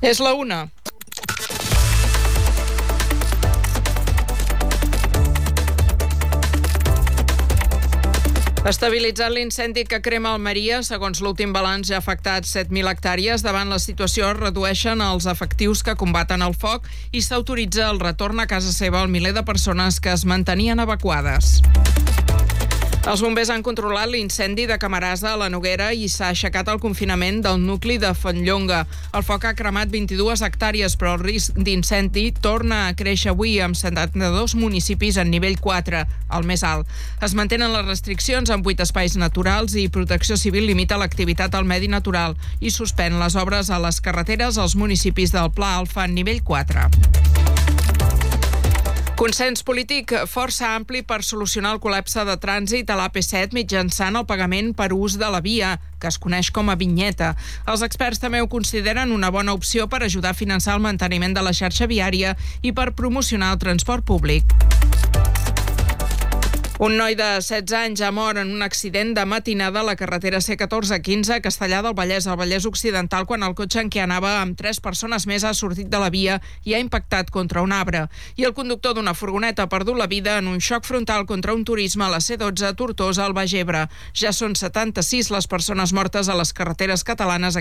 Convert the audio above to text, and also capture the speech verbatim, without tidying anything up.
És la una. Estabilitzat l'incendi que crema Almeria, segons l'últim balanç ja ha afectat set mil hectàrees. Davant la situació es redueixen els efectius que combaten el foc i s'autoritza el retorn a casa seva al miler de persones que es mantenien evacuades. Els bombers han controlat l'incendi de Camarasa a la Noguera i s'ha aixecat el confinament del nucli de Fontlonga. El foc ha cremat vint-i-dues hectàrees, però el risc d'incendi torna a créixer avui amb setanta-dos municipis en nivell quatre, el més alt. Es mantenen les restriccions en vuit espais naturals i Protecció Civil limita l'activitat al medi natural i suspèn les obres a les carreteres als municipis del Pla Alfa en nivell quatre. Consens polític força ampli per solucionar el col·lapse de trànsit a l'A P set mitjançant el pagament per ús de la via, que es coneix com a vinyeta. Els experts també ho consideren una bona opció per ajudar a finançar el manteniment de la xarxa viària i per promocionar el transport públic. Un noi de setze anys ha mort en un accident de matinada a la carretera C catorze quinze a Castellar del Vallès, al Vallès Occidental, quan el cotxe en què anava amb tres persones més ha sortit de la via i ha impactat contra un arbre. I el conductor d'una furgoneta ha perdut la vida en un xoc frontal contra un turisme a la C dotze a Tortosa, al Baix Ebre. Ja són setanta-sis les persones mortes a les carreteres catalanes